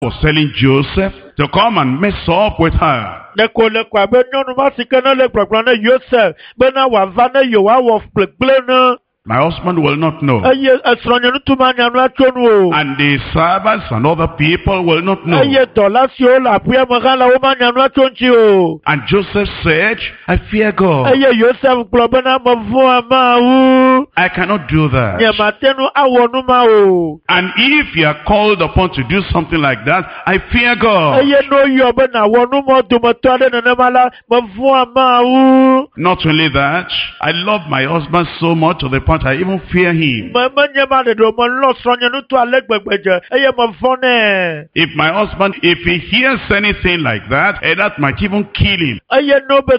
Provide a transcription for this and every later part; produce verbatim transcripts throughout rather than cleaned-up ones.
was telling Joseph to come and mess up with her. My husband will not know. And the servants and other people will not know. And Joseph said, I fear God. I cannot do that. And if you are called upon to do something like that, I fear God. Not only that, I love my husband so much to the point I even fear him. If my husband, if he hears anything like that, eh, that might even kill him. We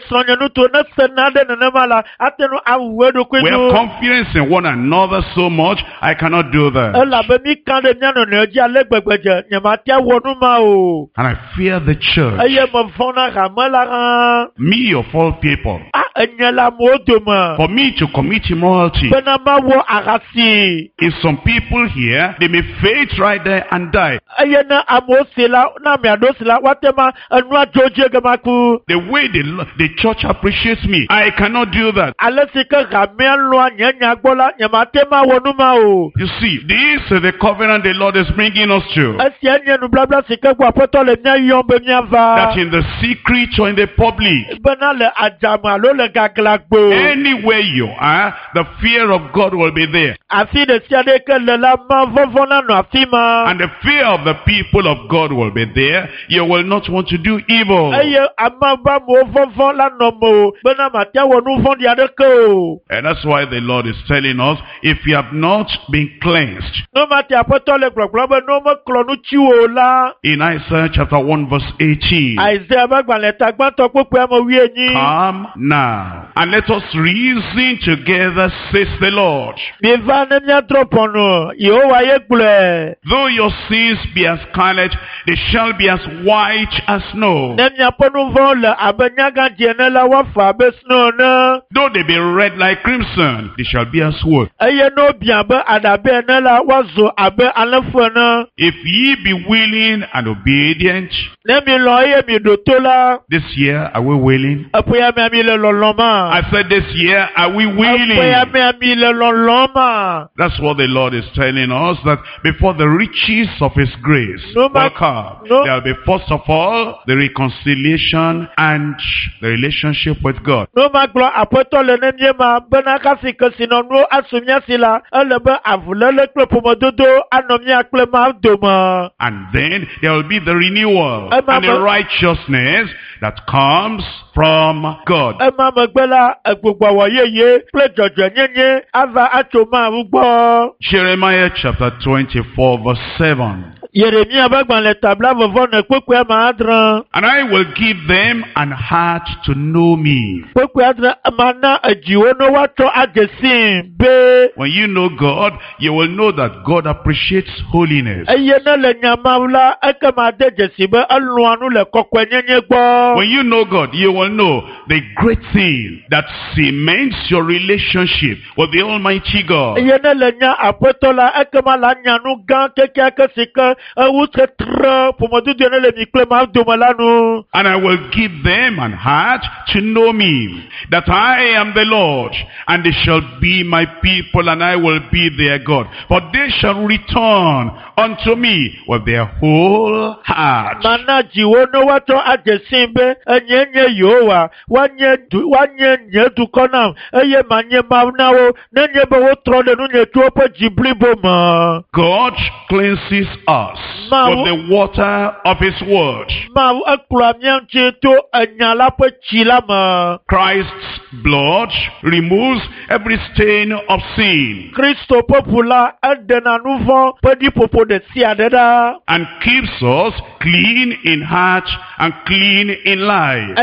have confidence in one another so much, I cannot do that. And I fear the church. Me of all people. For me to commit immorality. If some people here, they may faint right there and die. The way the, the church appreciates me, I cannot do that. You see, this is the covenant the Lord is bringing us to. That in the secret or in the public, anywhere you are, the fear of God will be there. And the fear of the people of God will be there. You will not want to do evil. And that's why the Lord is telling us, if you have not been cleansed. In Isaiah chapter one verse eighteen. Come now, and let us reason together, says the Lord. Though your sins be as scarlet, they shall be as white as snow. Though they be red like crimson, they shall be as wool. If ye be willing and obedient, this year are we willing? I said this year are we willing? That's what the Lord is telling us, that before the riches of His grace will come, there will be first of all the reconciliation and the relationship with God. And then there will be the renewal and the righteousness that comes from God. Jeremiah chapter twenty-four verse seven. And I will give them an heart to know me. When you know God, you will know that God appreciates holiness. When you know God, you will know the great thing that cements your relationship with the Almighty God. And I will give them an heart to know me, that I am the Lord, and they shall be my people, and I will be their God. For they shall return unto me with their whole heart. God cleanses us with the water of His word. Christ's blood removes every stain of sin and keeps us clean in heart and clean in life.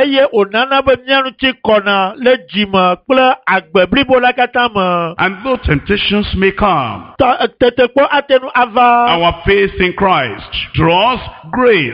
And though temptations may come, our faith in Christ draws grace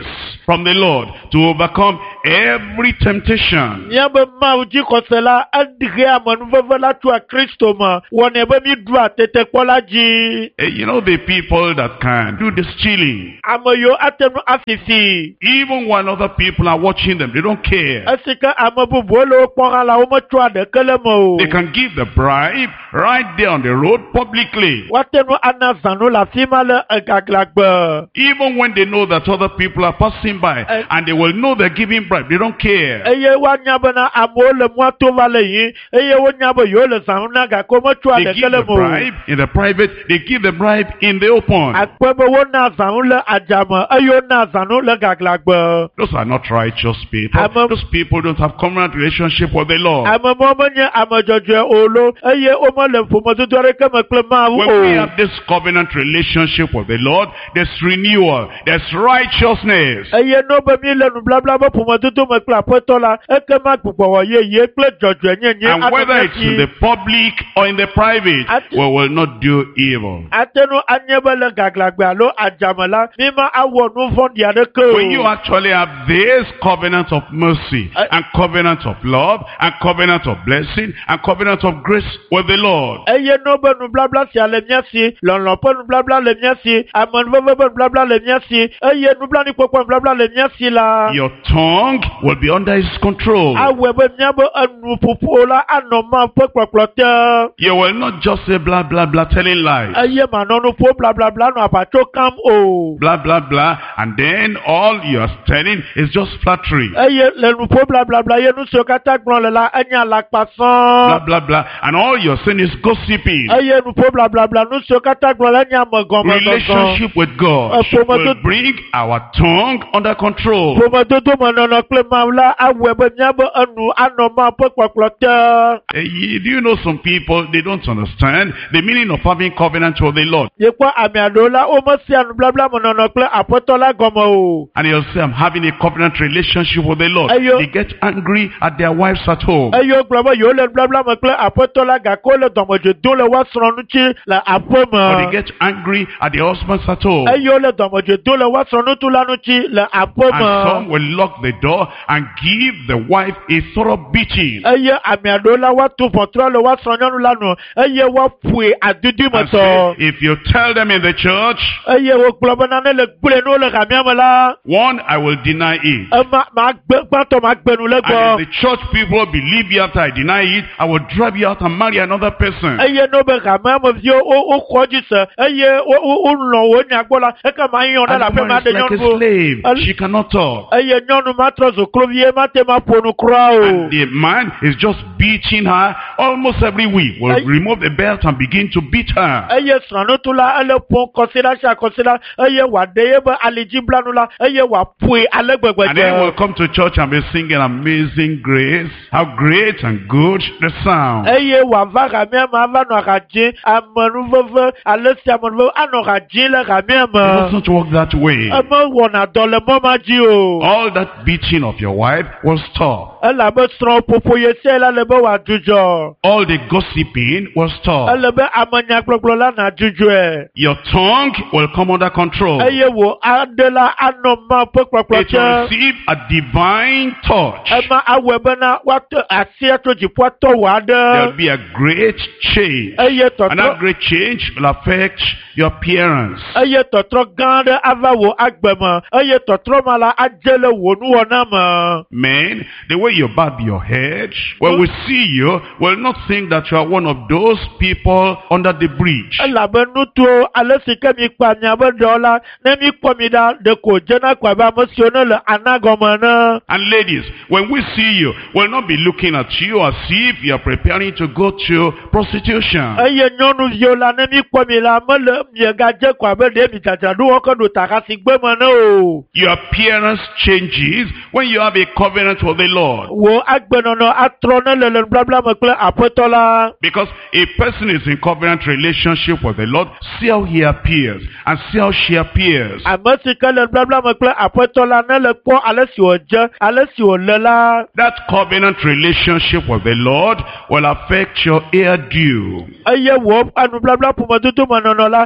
from the Lord to overcome every temptation. Nyambe mauji kosela adria manuvela tu a Kristo ma wonebe mi dua tete kola ji. Eh, You know the people that can do this stealing. Amoyo atenu afisi. Even when other people are watching them, they don't care. Asika amabu bolo pora la omo chwa de kelemo. They can give the bribe right there on the road publicly. Watenu anazano la fima le agaglagbe. Even when they know that other people are passing by Eh. and they will know they're giving bribe, they don't care. Eye wa nyambe na amo le mwato vale yi. Eye wo nyambe yo le zano ga komo chwa They de give the kelemo. bribe in the private, they give the bribe in the open. Akwebe wo na zano le ajama. Ayo na zano le gaglagbe. Those are not righteous people. Amam- Those people don't have covenant relationship with the Lord. Amamomenye amajojo olo. Eye omo le fumo tutore keme klema When we o. have this covenant relationship with the Lord, there's renewal, there's righteousness. Eye no be mi le nu bla bla bo fumo tutu me kla petola. Eke ma gbogbo wo ye ye kle jojo nye nye. And whether it's in the public or in the private, At- we will not do evil. Atenu anyebele gaglagbe alo ajamala. Mima awo nu fondi adeke. When you actually have this covenant of mercy, I- and covenant of love, and covenant of blessing, and covenant of grace with the Lord, Eye no be nu bla bla si ale miasi. Lon po nu bla bla le miasi. Amon veve be nu bla bla le miasi. Eye nu bla ni popo bla bla le miasi la. your tongue will be under his control. Awe be miabo anu pupu la anoma pe kpokplote. You will not just say blah, blah, blah, telling lies. Eye manonu po bla bla bla no apacho kam o. Blah, blah, blah. And then all you are telling is just flattery. Eye le nu po bla bla bla ye nu so kata gbon le la enya la Blah, pasan. blah, blah. And all you're saying is gossiping. Eye nu po bla bla bla nu so kata gbon le enya mogon mogon. Relationship with God Uh, will promoted- bring our tongue under control. Pomododo monono kle maula awe be miabo anu anoma pe kpokplote. Eh, you- Do you know some people, they don't understand the meaning of having covenant with the Lord. Ye kwa ami adola o mo si anu bla bla monono kle apotola gomo o. And you'll say, I'm having a covenant relationship with the Lord. Ayo. They get angry at their wives at home. Eyo globo yo le bla bla mo kle apotola ga ko le domoje do le wa sronu chi la Or apoma. they get angry at their husbands at home. Eyo le domoje do le wa sronu tu lanu chi la And apoma. some will lock the door and give the wife a thorough beating. Eye ami adola wa tu fotro le wa sronu lanu. Eye wa pue adudi And say, moto. if you tell them in the church, Eye wo globo na ne le gbule no le gamiamala. one, I will deny it. E ma ma gbe gbato ma gbenu le And gbo. if the church people believe you after I deny it, I will drive you out and marry another person. Eye no be gama mo vi o o koji se. Eye o o o lo wo nya gbola. E ka ma yan na And la the pe ma woman de is like a nyonu. slave. And- She cannot talk. Eye nyonu ma trozo krovie ma te ma ponu kra o. And the man is just beating her almost every week. Will Aye. remove the belt and begin to beat her. Eye sranu tu la ele pon kosira sha kosira. Eye wa de ye be aliji blanu la. Eye wa pue ale gbegbe And then we'll je. come to church and be singing Amazing Grace. How great and good the sound. Eye wa va ga mi ma va no ga jin amanu veve ale si amanu veve ano ga jin le ga mi It ma. doesn't work that way. E mo wona dole mo ma ji o. All that beating of your wife will stop. Ela be sran popo ye se la le be wa jujo. All the gossiping will stop. Ele be amanya gbogbo la na juju e. Your tongue will come under control. Eye wo adela anoma pe kpokplo It will che. receive a divine touch. Ema awe be na wa to asia to jipo to wa There'll de. be a great change. Eye And that totro great change will affect your appearance. eye totro gande ava wo agbemo. Eye totro mala ajele wo nu wona ma. Men, the way you bob your head, when we see you, we'll not think that you are one of those people under the bridge. Ela be nu to ale sike mi pa mi abe dola. Ne mi po mi da de ko jena kwa ba mo si ono le anagoma na. And ladies, when we see you, we'll not be looking at you as if you are preparing to go to prostitution. Eye nyɔnu viwo la ne mi kpɔ mi la me le mie gadze ko abe ɖe mi dzadzraɖo wɔ ke ɖo ta kasi gbe me ne o. Your appearance changes when you have a covenant with the Lord. Wo agbenɔnɔ atrɔ ne le le nubabla me kple aƒetɔ la. Because a person is in covenant relationship with the Lord, see how he appears and see how she appears. Ame si ke le nubabla me kple aƒetɔ la ne le kpɔ ale si wòdze ale si wòle la. That covenant relationship with the Lord will affect your hairdo. Eye wo nubabla ƒomedodo me nɔnɔ la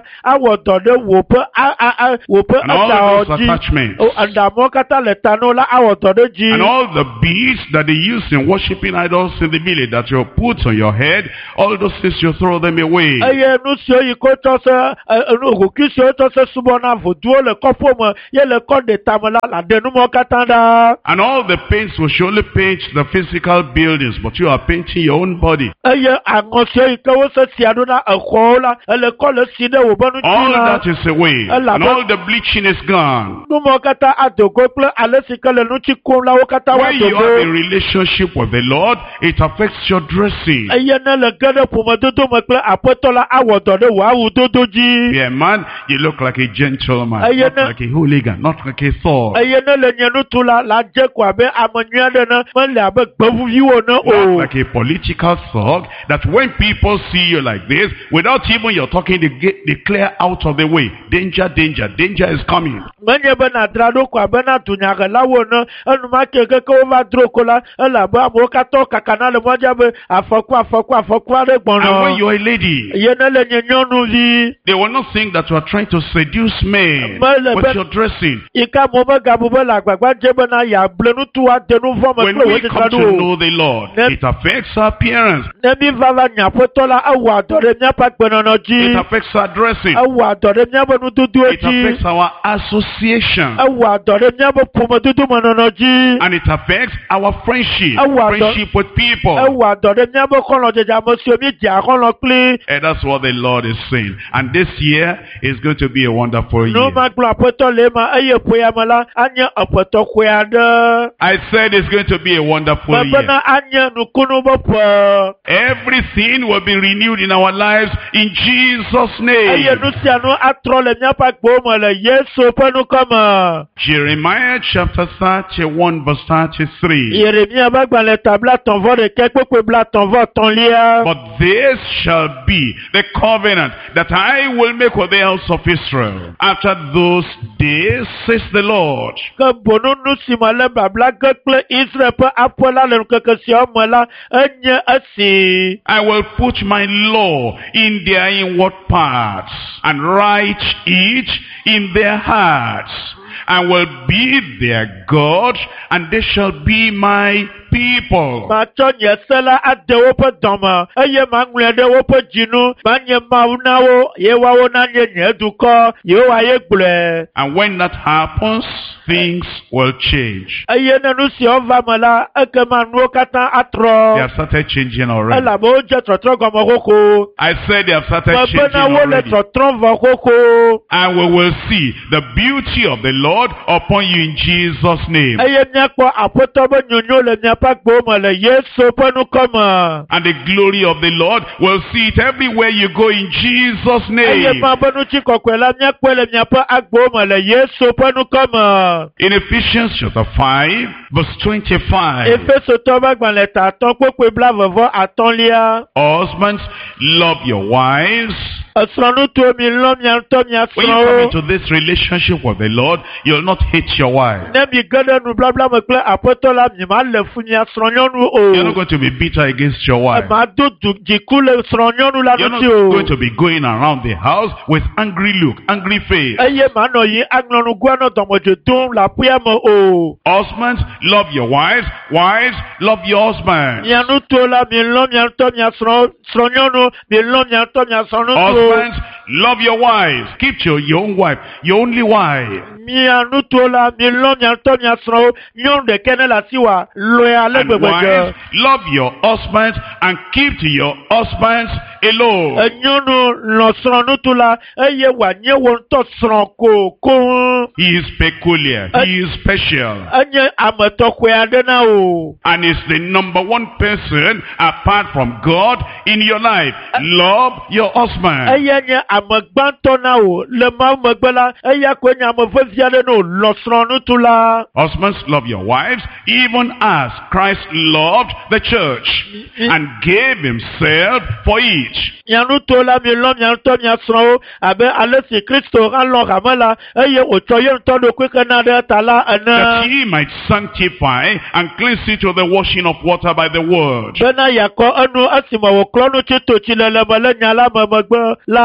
awɔ dɔ ɖe wòƒe a a a wòƒe And all eɖawo those dzi. attachments. O eɖawo katã le ta no la awɔ dɔ ɖe dzi. And all the beads that they use in worshiping idols in the village that you put on your head, all those things you throw them away. Eye nu siwo yi ko tsɔ se enu hokui siwo tsɔ se subɔna vodua le kɔƒe me ye le kɔ ɖe tame la la ɖe nu mawo katã ɖa. And all the paints will surely paint the physical buildings, but you are painting your own body. Eye aŋɔ siwo yi ke wose sia ɖo na exɔwo la ele kɔ le si ɖe wobe ŋuti All la. that is away. Ela And be- all the bleaching is gone. Nu mawo katã adogo kple ale si ke le nutsi kom la wo katã When you have a woadogo. relationship with the Lord, it affects your dressing. Eye ne le ge ɖe ƒomedodo me kple aƒetɔ la awɔ dɔ ɖe wò awu dodo dzi. Yeah, man, you look like a gentleman, Eye not ne- like a hooligan, not like a thug. Eye ne le nye nutu la la dze ko abe ame nyui aɖe ne mele abe gbevuviwo ne Not o. like a political thug, that when people see you like this, without even your talking, they, get, they clear out of the way. Danger, danger, danger is coming. Menye be nadra ɖo ko abe na dunyahelawo ne enumake keke wova dro ko la ele abe amewo katã kakana le mɔdzi be afɔku afɔku afɔku aɖe And when gbɔnɔ. you're a lady, Ye ne le nye nyɔnuvi. they will not think that you are trying to seduce men Mele with be- your dressing. Yi ka mo be gabu be le agbagba dze be na yeagblẽ nutu ade nu vɔ me When kple we wò come to dzadzraɖo. know the Lord, Ne- it affects our appearance. Ne mi va va nye aƒetɔ la ewɔ adɔ ɖe míaƒe agbenɔnɔ It dzi. affects our dressing. Ewɔ adɔ ɖe míaƒe nudodowo It affects dzi. our association. Ewɔ adɔ ɖe míaƒe ƒomedodo menɔnɔ dzi. And it affects our friendship. Ewo adɔ- Friendship with people. Ewɔ adɔ ɖe míaƒe xɔlɔ dzedzame siwo mi dze axɔlɔ kpli. And that's what the Lord is saying. And this year is going to be a wonderful Nu year. ma gblɔ aƒetɔ le ema eye ƒoya me la anye eƒetɔ ƒoe aɖe. I said it's going to be a wonderful year. Bebena anye nukunu be ƒe. Everything will be renewed in our lives in Jesus' Eye name. nu sia nu atrɔ le míaƒe agbewo me le Yesu ƒe nukɔme. Jeremiah chapter thirty-one verse thirty-three. Yeremia be agbalẽ ta blatɔ̃ vɔ ɖekɛ kpekpe blatɔ̃ vɔ tɔ̃lia. But this shall be the covenant that I will make with the house of Israel. After those days, says the Lord, Ke bonu nu si me le babla ge kple Israel ƒe aƒe la le ŋkeke siawo me la enye esi. I will put my law in their inward parts and write it in their hearts. I will be their God, and they shall be my people. Matsɔ nye se la ade woƒe dɔme, eye maŋlɔe ɖe woƒe dzinu, manye Mawu na wo, ye woawo nanye nye dukɔ, Yehowa ye gblɔe. And when that happens, things will change. Eye ne nu siawo va me la, ekema nuwo katã They atrɔ. have started changing already. Elabe wodze trɔtrɔ gɔme xoxo. I said they have started changing Mebena wole already. trɔtrɔ vɔ xoxo. And we will see the beauty of the Lord upon you in Jesus' name. Eye míakpɔ aƒetɔ be nyonyo le miaƒe agbewo me le Yesu ƒe nukɔme. And the glory of the Lord will see it everywhere you go in Jesus' Eye name. ma be nutsi kɔkɔe la míakpɔe le miaƒe agbewo me le Yesu ƒe nukɔme. In Ephesians chapter five, verse twenty-five. Efesotɔ be agbalẽ ta atɔ̃ kpekpe blavevɔ atɔ̃lia. Husbands, love your wives. Esrɔ̃nutuwo mi lɔ mia ŋutɔ mia When you come srɔ̃wo. into this relationship with the Lord, you'll not hate your wife. Ne mi ge ɖe nubabla me kple aƒetɔ la, mi ma le fu mia srɔ̃nyɔnu You're not o. going to be bitter against your wife. Ma do du dziku le srɔ̃nyɔnu la You're not ŋuti o. going to be going around the house with angry look, angry face. Eye manɔ yi aŋlɔnugoa nɔ dɔmedzoe dom le aƒea me o. Husbands, love your wives. Wives, love your husbands. Mia nutuwo la, mi lɔ mia ŋutɔ mia srɔ̃ srɔ̃nyɔnu, mi lɔ mia ŋutɔ mia srɔ̃nutuwo. Husbands, love your wives. Keep to your own wife, your only wife. Mia nutuwo la, mi lɔ mia ŋutɔ mia srɔ̃wo. Nyɔnu ɖeke ne le asi wa, lɔe ale And gbegbe wives, dze. love your husbands and keep to your husbands alone. Enyɔnu lɔ srɔ̃nutu la, eye wòanye wo ŋutɔ srɔ̃ kokoo. He is peculiar. He is special. Enye ame tɔxɛ aɖe na o. And is the number one person apart from God in your life. Love your husband. Eye nye ame gbãtɔ na o. Le Mawu megbe la, eya koe nye ame vevi aɖe na o. Lɔ srɔ̃nutu la. Husbands, love your wives, even as Christ loved the church and gave himself for it. Mia nutuwo la, mi lɔ mia ŋutɔ mia srɔ̃wo abe ale si Kristo hã lɔ hame la, eye wòtsɔ ye ŋutɔ ɖokui kena ɖe ta la That ene. he might sanctify and cleanse it with the washing of water by the word. Bena yeakɔ enu esime wòklɔ nu tsi to tsilele me le nya la me megbe la.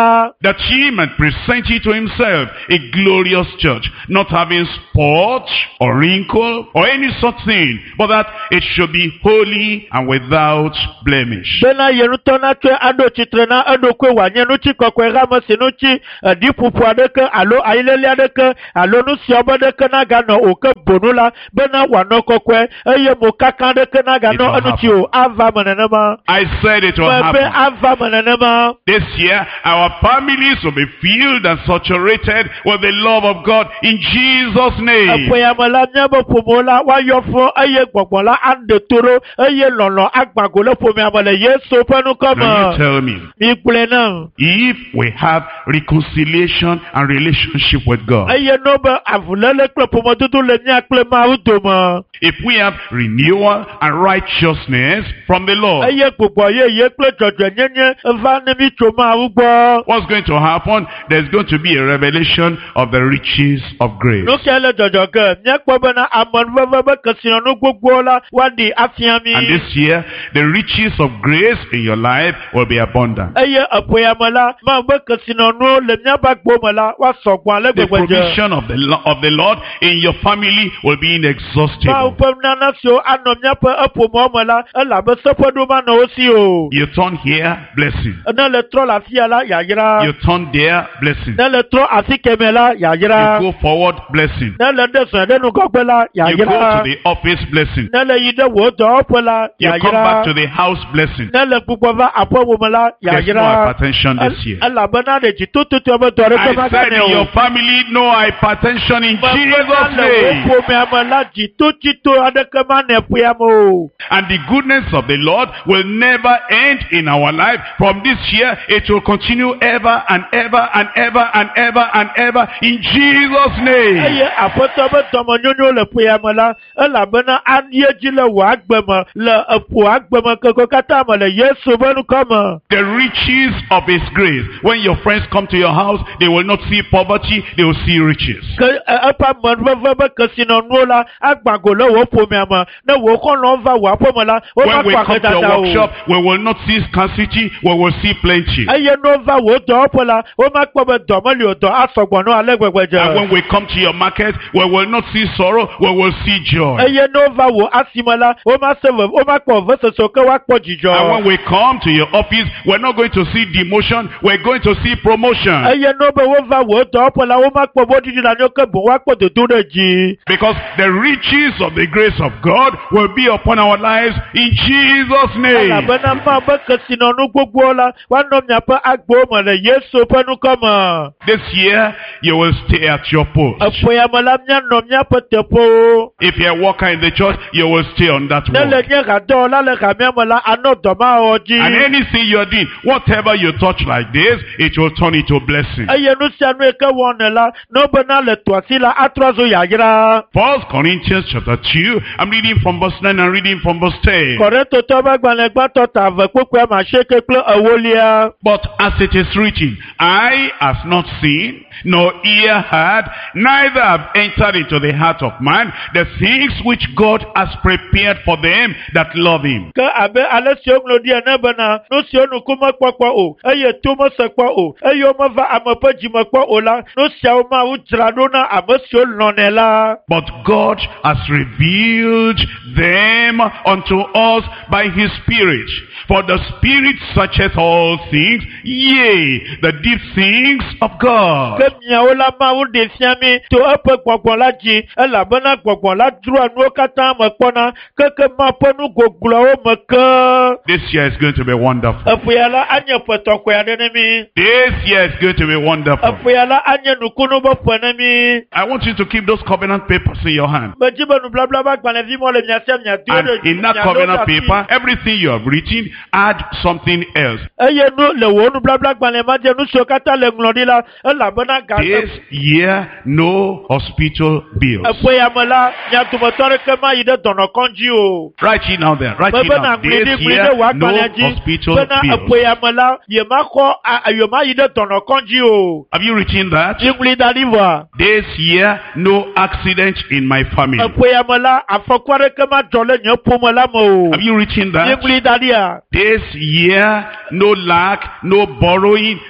that he might present it to himself a glorious church, not having spot or wrinkle or any such thing, but that it should be holy and without blemish. Bena yenuto na twe ado chitre na ado kwe wanyenu chi kokwe rama sinuchi di pupu adeke alo aileli adeke alo nusi obadeke na gano oke bonula bena wano kokwe eye mokaka adeke na gano anuchi o ava manenema. I said it will Bebe happen. ava manenema. This year, our families will be filled and saturated with the love of God in Jesus' name. Apo yamala nyabo pomola wa yofo eye gbogbola ande toro eye lolo agbagolo pomi amale Yesu penu Now kama. you tell me, Mi kule na. if we have reconciliation and relationship with God, Eye nobe avulele kle pomo tutu le nya kle ma udoma. if we have renewal and righteousness from the Lord, Eye gbogbo ye ye kle jojo nyenye va ne mi choma ugbo. what's going to happen? There's going to be a revelation of the riches of grace. No kele jojo ke nya kpobe na amon veve be kesino no gbogbo la wa di afiami. And this year, the riches of grace in your life will be abundant. Eye apo yamala ma be kesino no le nya ba gbo mala wa sogbo ale The gbogbo je. provision of the lo- of the Lord in your family will be Ma inexhaustible. upom na na so anom nya pe apo mo mala ela be sopodo ma na osi o. You turn here, blessing. Na le tro la fia la ya yira. You turn there, blessing. Na le tro afi kemela ya yira. You go forward, blessing. Na le de so de nu gogbe la ya You go to yira. the office, blessing. Na le yide wo do opo la You ya come back to yira. the house, blessing. Na le gbogbo va apo wo mala ya There's no yira. hypertension this year. Ela bana de ji tutu tu obo tore ko ma I said gane in your o. family, no hypertension in Ma Jesus' bana le name. wo po me amala ji tutu tu adeke ma ne pu yamo. And the goodness of the Lord will never end in our life. From this year, it will continue ever and ever and ever and ever and ever in Jesus' name. Eye apoto be tomo nyonyo le pu yamala. Ela bana anye ji le wa agbema le epu agbema koko kata ma le Yesu benu kama. The riches of His grace. When your friends come to your house, they will not see poverty, they will see riches. Ke epa mon veve be kesino no la agbago le wo po me ama. Na wo kon lo va wa po mo la. O ma When we kwa come to your dada o. workshop, we will not see scarcity, we will see plenty. Eye no va wo do po la. O ma po be do mo li o do asogbo no ale gbegbeje. And when we come to your market, we will not see sorrow, we will see joy. Eye no va wo asimola. O ma se o ma po ve se so ke wa po jijo. And when we come to your office, we're not going to see demotion, we're going to see promotion. Eye no be wo va wo do po la. O ma po bo didi la no ke bo wa po do do de ji. Because the riches of the grace of God will be upon our lives in Jesus' name. Alabana ma be kesino no gbogbo la. Wa no mia pe agbo mo le Yesu penu kama. This year, you will stay at your post. Apo yamala mia no mia pe tepo. If you're a worker in the church, you will stay on that Nele work. nye gado la le kamia mola ano doma oji. And anything you're doing, whatever you touch like this, it will turn into blessing. Eye nu sia nu eke wone la no bena le toasi la atrozo ya yira. First Corinthians chapter two, I'm reading from verse nine and reading from verse ten. Korinto to ba gbale gba to ta ve popo ma sheke kle ewolia. But as it is written, eye has not seen, nor ear heard, neither have entered into the heart of man the things which God has prepared for them that love him. Ke abe ale si oglo dia na bena no si onu kuma popo o. Eye to mo se po o. Eye mo va amopo ji mo po o la. No si o ma u drado na amosi o lone la. But God has revealed them unto us by his Spirit. For the Spirit searcheth all things, yea, the deep things of God. Ke mia o la ma u de fiami to epe gbogbo la ji. Ela bena gbogbo la dru anu kata mo pona. Ke ke ma ponu goglo o me ke. This year is going to be wonderful. Afuyala anye poto kwa denemi. This year is going to be wonderful. Afuyala anye nukunu bo pwenemi. I want you to keep those covenant papers in your hand. Bajiba nu bla bla bla kwa nevi mo le mnyasem nya dio de. And in that covenant paper, everything you have written, add something else. Eye nu le wo nu bla bla kwa ne ma je nu so kata le nglodi la. Ela bana ga. This year, no hospital bills. Afuya mala nya tumotore ke ma yide dono konji o. Write it now there. Write it Bana down. nglidi This nglidi year, wa no kwa ne ji. hospital Bana bills. afuya mala ye ma ko ayo ma yide dono konji o. Have you written that? Nglidi daliva. This year, no accident in my family. Afuya mala afokware ke ma jole nya pomola mo. Have you written that? Nglidi dalia. This year, no lack, no borrowing,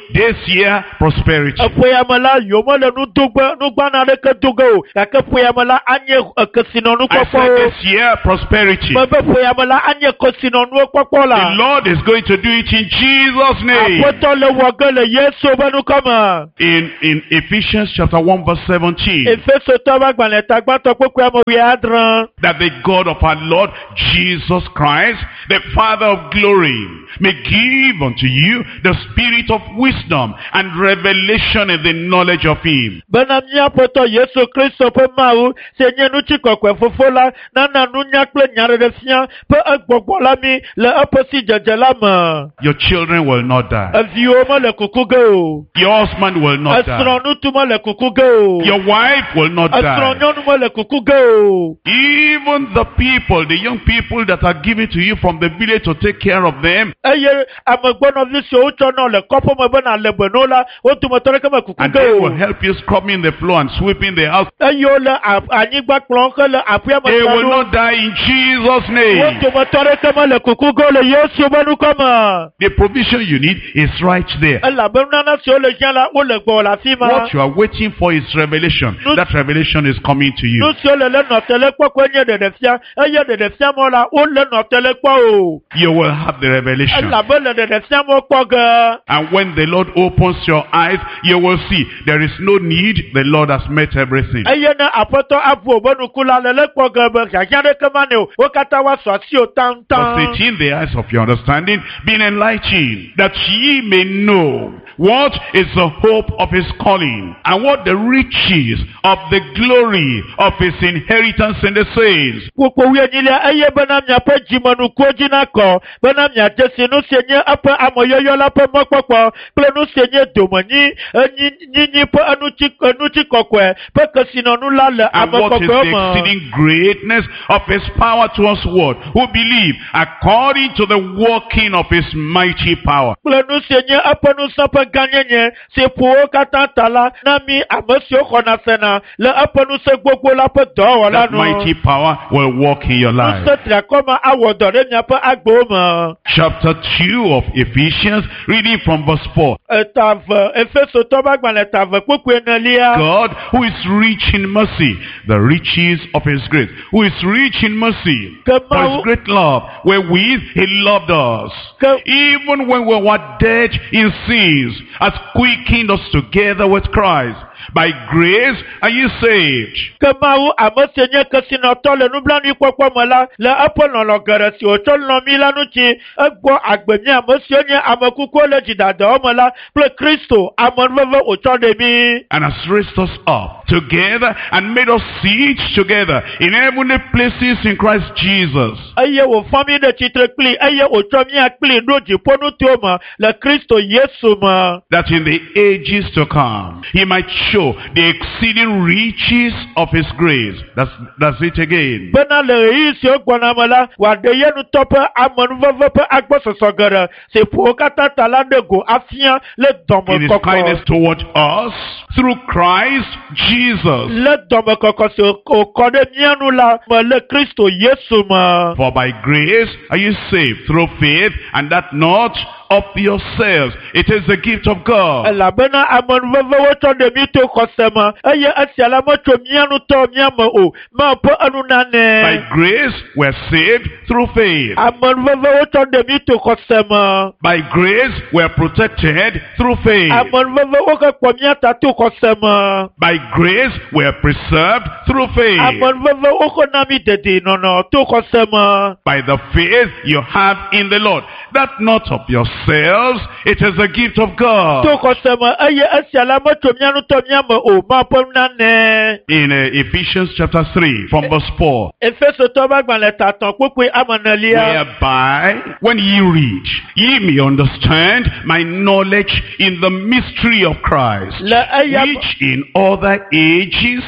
this year, prosperity. Eƒoyamela yoma le nudogbe nugbana ɖeke doge o gake ƒoyamela anye kesinɔnu I said kpɔkpɔ. this year, prosperity. Mebe ƒoyamela anye kesinɔnuwo kpɔkpɔ The la. Lord is going to do it in Jesus' name. Aƒetɔ le wɔ ge le Yesu be nukɔme. In, in Ephesians chapter one verse seventeen, Efesotɔ be agbalẽ tagbãtɔ kpekpe ame wuiadre. that the God of our Lord Jesus Christ, the Father of glory, may give unto you the spirit of wisdom and revelation in the knowledge of Him. Bena míaƒetɔ Yesu Kristo ƒe Mawu si nye nutsikɔkɔe fofo la nana nunya kple nyaɖeɖe fia ƒe egbɔgbɔ la mi le eƒe si dzedze la me. Your children will not die. Eviwo mele kuku ge o. Your husband will not die. Esrɔ̃nutu mele kuku ge o. Your wife will not die. Esrɔ̃nyɔnu mele kuku ge o. Even the people, the young people that are given to you from the village to take care of them, Eye amegbɔnɔvi siwo wotsɔ nɔ le kɔƒe me bena le be no la wo dometɔ ɖeke me kuku and ge they o. will help you scrubbing the floor and sweeping the house. Eye wole a- anyigba kplɔm ke le aƒea me They will dzram ɖo. not die in Jesus' Wo name. dometɔ ɖeke mele kuku ge o le Yesu be nukɔme. The provision you need is right there. Elabena nana siwo le hiã la wole gbɔ le afi ma. What you are waiting for is revelation. That revelation is coming to you. Nu siwo le le nɔtele kpɔkpɔ nye ɖeɖefia eye ɖeɖefia mɔ la wole nɔtele kpɔ o. You will have the revelation. Elabe le ɖeɖefia mɔ kpɔ ge. And when the Lord opens your eyes, you will see there is no need. The Lord has met everything. Eye ne aƒetɔ abu wobe nuku la le le kpɔ ge be hiahiã ɖeke ma ne o. Wo katã woasɔ asi o Verse taŋtaŋ. eighteen, the eyes of your understanding being enlightened, that ye may know what is the hope of his calling, and what the riches of the glory of his inheritance in the saints. Kpokpo wuienyilia eye bena miaƒe dzimenukuwo dzi nakɔ bena miadze si nu si nye eƒe ameyoyo la ƒe mɔkpɔkpɔ kple nu si nye domenyi enyi nyinyi ƒe enutsi enutsikɔkɔe ƒe kesinɔnu la le And ame what is kɔkɔewo the me. exceeding greatness of his power towards what? Who believe according to the working of his mighty power. Kple nu si nye eƒe ŋusẽ ƒe gãnyenye si ƒo wo katã ta la na mi ame siwo xɔna sena le eƒe ŋusẽ gbogbo la ƒe dɔwɔwɔ la That nu. mighty power will work in your life. Ŋusẽ triakɔme awɔ dɔ ɖe miaƒe agbewo me. Chapter two of Ephesians, reading from verse four. Eta ve Efesotɔ ƒe agbalẽ ta ve kpukpu enelia. God, who is rich in mercy, the riches of his grace, who is rich in mercy, Ke for his Mawu great love, wherewith he loved us, ke even when we were dead in sins, has quickened us together with Christ. By grace are you saved. ke Mawu ame si nye kesinɔtɔ le nublanuikpɔkpɔ me la le eƒe lɔlɔ geɖe si wòtsɔ lɔ mi la ŋuti egbɔ agbe mi ame siwo nye ame kukuwo le dzidadawo me la kple Kristo amenuveve wòtsɔ ɖe mi. And has raised us up together and made us sit together in heavenly places in Christ Jesus. Eye wòfɔ mi ɖe tsitre kpli eye wòtsɔ mi akpli ɖo dziƒonutowo me le Kristo Yesu me. That in the ages to come, he might show the exceeding riches of his grace. That's, that's it again. Bena le ɣeyiɣi siwo gbɔna me la wòaɖe ye nutɔ ƒe amenuveve ƒe agbɔsɔsɔ geɖe si ƒo wo katã ta la ɖe go afia le In his kindness dɔmekɔkɔ toward us through Christ Jesus. le dɔmekɔkɔ si wòkɔ ɖe mía nu la me le Kristo Yesu me. For by grace are you saved through faith, and that not of yourselves. It is the gift of God. Elabena amenuveve wotsɔ ɖe mi to xɔse me eye esia la metso mía nutɔ mía me o me ƒe By enunane. grace we're saved through faith. Amenuveve wotsɔ ɖe mi to xɔse me. By grace we're protected through faith. Amenuveve woke kpɔ mía ta to xɔse me. By grace we're preserved through faith. Amenuveve woke na mi dedienɔnɔ to xɔse me. By the faith you have in the Lord. That not of yourselves, it is a gift of To God. xɔse me eye esia la metso mía nutɔ mía me o ma ƒe nunane. In uh, Ephesians chapter three from verse four. Efesotɔ ƒe agbalẽ tatɔ kpukpui amenelia. Whereby, when ye read, ye may understand my knowledge in the mystery of Christ, Le eya which in other ages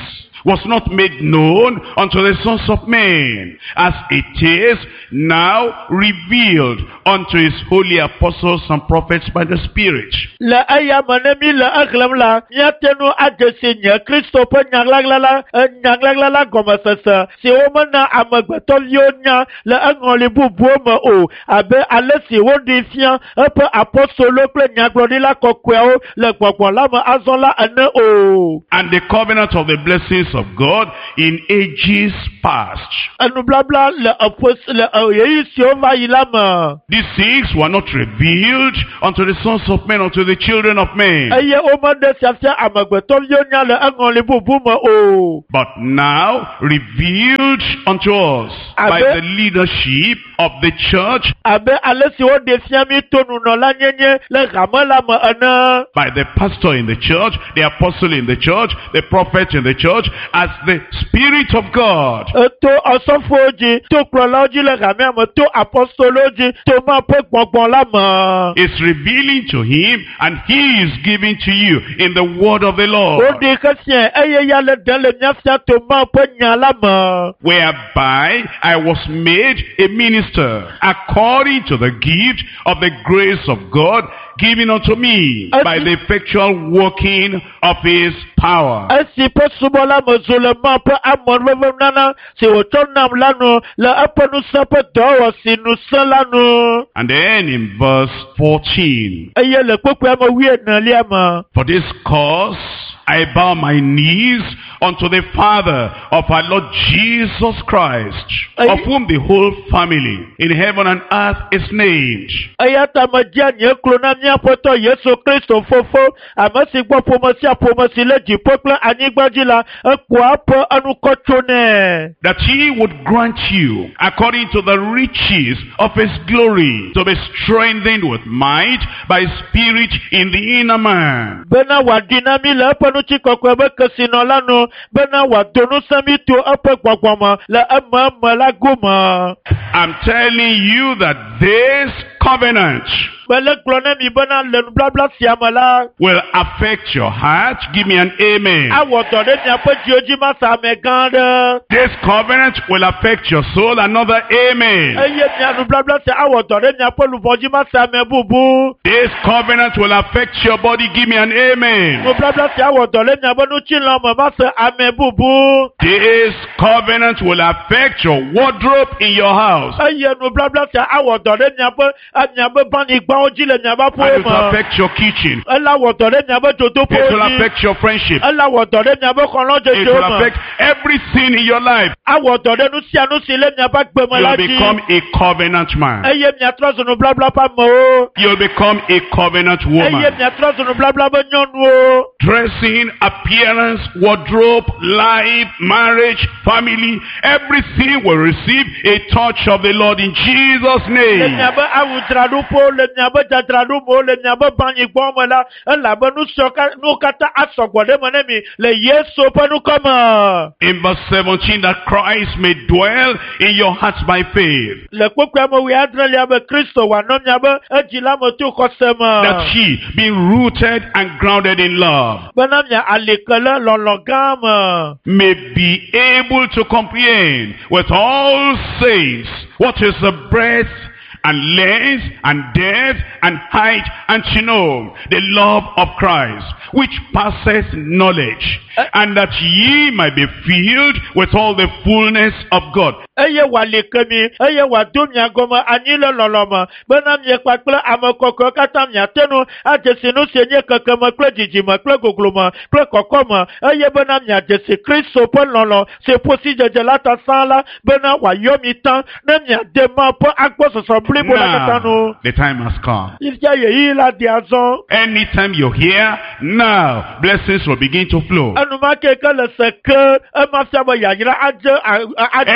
was not made known unto the sons of men, as it is now revealed unto his holy apostles and prophets by the Spirit. Le aya manemi le aglam la nyatenu adesi nye Kristo pe nyaglagla nyaglagla la goma sese si omana amagbeto lionya le angoli bubu me o abe alesi wodi fian pe apostolo ple nyaglodi la kokweo le gbogbo la ma azon la ene o. And the covenant of the blessings of God in ages past. Anu blabla le apost le yeyi si o va ilama. These things were not revealed unto the sons of men, unto the children of men. Eye omade siafia amagbeto lionya le angoli bubu me o. But now revealed unto us by the leadership of the church, abe alesi wodi fiami tonu no la nyenye le gamala ma ana. By the pastor in the church, the apostle in the church, the prophet in the church, as the Spirit of God. To osofoji, to kroloji le gamema, to apostoloji, to ma pe gbongbon la ma. Is revealing to him, and he is giving to you in the word of the Lord. Odi kesien eye ya le den le nyafia to ma pe nya la ma. Whereby I was made a minister according to the gift of the grace of God given unto me by the effectual working of his power. Esi pe subola mozule ma pe amon wewe nana si oton nam lanu le apenu sepe dowo si nu lanu. And then in verse fourteen. Eye le kpekpe ama wie na liama. For this cause I bow my knees unto the Father of our Lord Jesus Christ, of whom the whole family in heaven and earth is named. Ayata magia nye klona mia poto Yesu Kristo fofo amasi gbo pomosi apomosi le jipokla anigbajila ekwa po anukotone. That he would grant you, according to the riches of his glory, to be strengthened with might by his Spirit in the inner man. Bena wadina mi le panuchi kokwebe kesino lanu bena wadonu sami to ape gwagwama le ema mala guma. I'm telling you that this covenant will affect your heart. Give me an amen. This covenant will affect your soul. Another amen. This covenant will affect your body. Give me an amen. This covenant will affect your wardrobe in your house. And it will affect your kitchen. It will affect your friendship. It will affect everything in your life. You'll become a covenant man. You'll become a covenant woman. Dressing, appearance, wardrobe, life, marriage, family, everything will receive a touch of the Lord in Jesus' name. In verse seventeen, that Christ may dwell in your hearts by faith. That ye, being rooted and grounded in love, may be able to comprehend with all saints what is the breadth and length and depth and height, and to know the love of Christ, which passeth knowledge, and that ye might be filled with all the fullness of God. Eye walikemi, eye wadumia goma anile loloma, bena mye kwa kle amokoko kata mya tenu, ajesinu senye kakema kle jijima, kle gugluma, kle kokoma, eye bena mya jesi Kristo pon lolo, se posi jejelata sala, bena wayomi tan, ne mya dema po akpo sosambli bo la katano. The time has come. Ifya ye ila diazon. Anytime you're here, now blessings will begin to flow. Anumake kele seke, ema fiaba yajira aje, aje. Anytime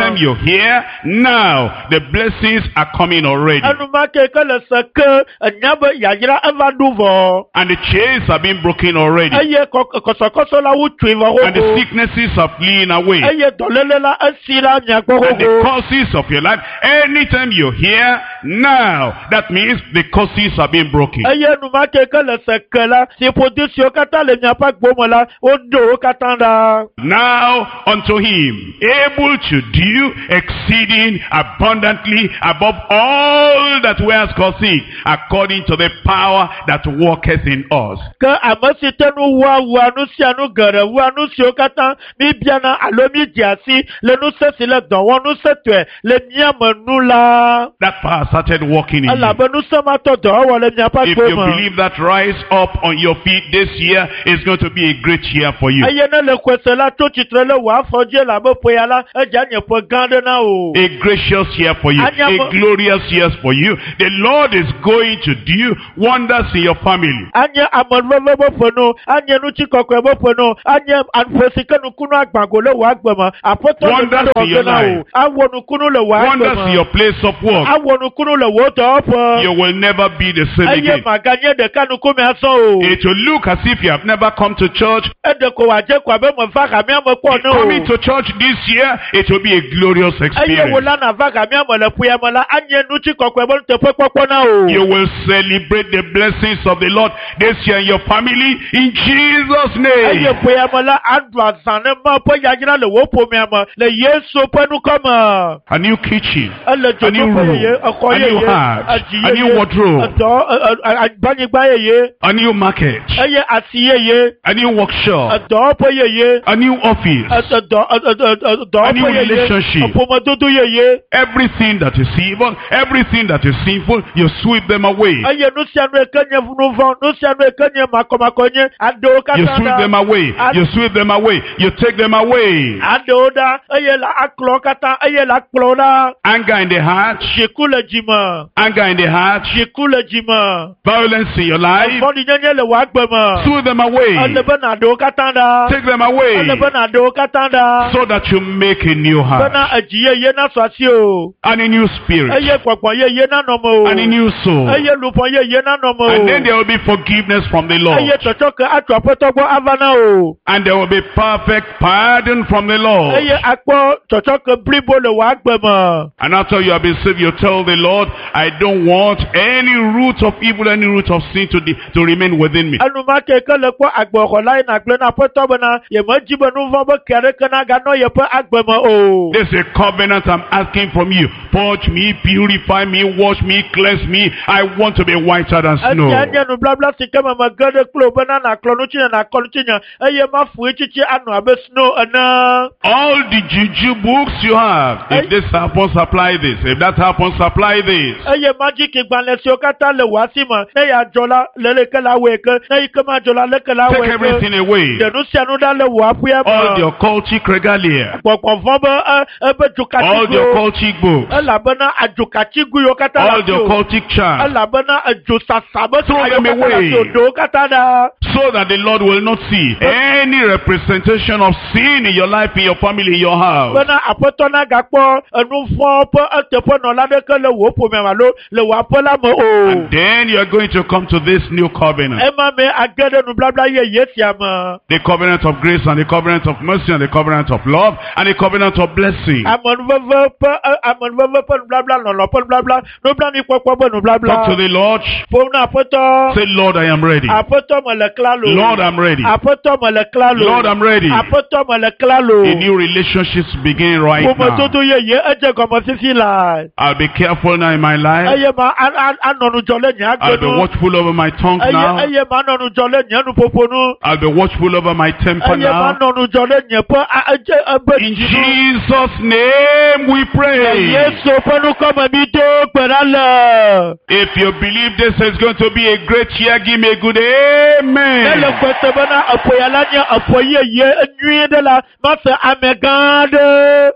Anytime you hear, now the blessings are coming already. Enumake ke le se ke enya be yayra eva du vɔ. And the chains are being broken already. Eye kɔsɔkɔsɔ la wu tui vɔ And the hoho. sicknesses are fleeing away. Eye dɔlele la esi la miagbɔ And the hoho. curses of your life, anytime you hear, now, that means the curses are being broken. Eye enumake ke le se ke la si ƒodi siwo katã le miaƒe agbome la wodo wo katã ɖa. Now unto him, able to do exceeding abundantly above all that we ask or seek, according to the power that worketh in us. Ke ame si te nu wɔa wua nu sia nu geɖe wua nu siwo katã mi biana alo mi di asi le nu se si le dɔ wɔm nu se tɔe le miame nu la. That power started working in you. Elabe nu se ma tɔ dɔ wɔwɔ le miaƒe If you agbome. believe that, rise up on your feet. This year is going to be a great year for you. Eye ne le kɔse la tso tsitre le wò afɔ dzi elabe ƒe ya la edze nye ƒe gã ɖe na o. A gracious year for you. A glorious year for you. The Lord is going to do wonders in your family. Anye ameveve be ƒe no, anye nutsi kɔkɔe be ƒe no, anye ƒe si ke nukunu agbago le wò agbeme. Aƒetɔ le Wonders in your na o. life. Awɔ nukunu le wò Wonders in your agbeme. place of work. Awɔ nukunu le wò dɔwɔƒe. You will never be the same Eye again. maganye ɖeka nuku miasɔ o. It will look as if you have never come to church. Eɖe ko wòadze ko abe me va gamia me kpɔ ne Coming o. to church this year, it will be a glorious Eye experience. wòla na va gamia me le ƒoya me la anye nutsi kɔkɔe be teƒe kpɔkpɔ na o. You will celebrate the blessings of the Lord this year in your family in Jesus' Eye name. ƒoya me la aɖu azã ne ma ƒe yayra le wò ƒomea me le Yesu ƒe nukɔme. A new kitchen, Ele a new dzodoƒe room, yeye, exɔ a new yeye, heart, adzi a new yeye, wardrobe, edɔ ɛ- ɛ- agbanyigba yeye, a new market, eye asi yeye, a new workshop, edɔwɔƒe yeye, a new office, ɛ- edɔ ɛ- ɛ- ɛ- ɛ- A new dɔwɔƒe yeye, relationship. eƒomedodo yeye. everything that is evil, everything that is sinful, you sweep them away. Eye nu sia nu eke nye nu vɔ, nu sia nu eke nye makɔmakɔ nye aɖewo You katã sweep them ɖa. away. Ad- You sweep them away. You take them away. Aɖewo ɖa eye la akplɔ katã eye la akplɔ ɖa. Anger in the heart. Dziku le dzime, Anger in the heart. dziku le dzime, Violence in your life. vɔɖinyenye le wò agbeme. Sweep them away. Ele be naɖewo katã ɖa. Take them Ele away. be naɖewo katã ɖa. So that you make a new heart. Bena edzi yeye na sɔ asi o. And a new spirit. Eye gbɔgbɔ yeye na nɔme o. And a new soul. Eye luƒɔ yeye na nɔme o. And then there will be forgiveness from the Lord. Eye tsɔtsɔke atso aƒetɔ gbɔ ava na o. And there will be perfect pardon from the Lord. Eye akpɔ tsɔtsɔke blibo le wò agbeme. And after you have been saved, you tell the Lord, I don't want any root of evil, any root of sin to, de- to remain within me. Enumake ke le kpɔ agbɔxɔ la yina gblẽ na aƒetɔ bena yemedzi be nu vɔ be ke aɖeke naganɔ yeƒe agbeme o. This is a covenant I'm asking from you. Purge me, purify me, wash me, cleanse me. I want to be whiter than snow. Etia nye nubabla si ke me me ge ɖe kplo bena nakplɔ nutsinya nakɔ nutsinya eye mafu etsitsi anɔ abe snow ene. All the juju books you have, if this happens, apply this. If that happens, apply this. Eye majiki gbalẽ siwo katã le wò asi me ne yeadzɔ la le leke la wɔe ke ne yi ke madzɔ la leke la Take wɔe ke. everything away. Ɖe nu sia nu ɖa le wò aƒea All the me. occultic regalia. Gbɔgbɔ vɔ be e- ebe All the dzokatsigo occultic books. elabena adzokatsigo yiwo katã All le the asi o. occultic charms. Elabena edzosasa be Throw them ayiwo katã le asi o. away. Ɖewo katã ɖa. So that the Lord will not see any representation of sin in your life, in your family, in your house. Bena aƒetɔ na gakpɔ enu vɔ ƒe eteƒe nɔla ɖeke le wò ƒomea me alo le wò aƒe la me o. And then you are going to come to this new covenant. Ema me age ɖe nubabla yeye sia me. The covenant of grace and the covenant of mercy and the covenant of love and the covenant of blessing. Amenuveve ƒe e- amenuveve ƒe nubabla lɔlɔ ƒe nubabla nublanuikpɔkpɔ ƒe nubabla. Talk to the Lord. Ƒom na aƒetɔ. Say, Lord, I am ready. Aƒetɔ me le klalo. Lord, I'm ready. Aƒetɔ me le klalo. Lord, I'm ready. Aƒetɔ me le klalo. A new relationships begin right now. Ƒomedodo yeye edze gɔmesisi la. I'll be careful now in my life. Eye ma a- a- anɔ nudzɔ le nye I'll be agbenu. watchful over my tongue Eye now. eye ma anɔ nudzɔ le nye nuƒoƒo nu. I'll be watchful over my temper Eye ma now. anɔ nudzɔ le nye ƒe a- edze ebe In dzinu. Jesus' name we pray. Yesu ƒe nukɔme mi do gbe ɖa le. If you believe this is going to be a great year, give me a good Ne amen. le gbete bena eƒoya la nye eƒo yeye nyui ɖe la, ma se ame gã aɖe.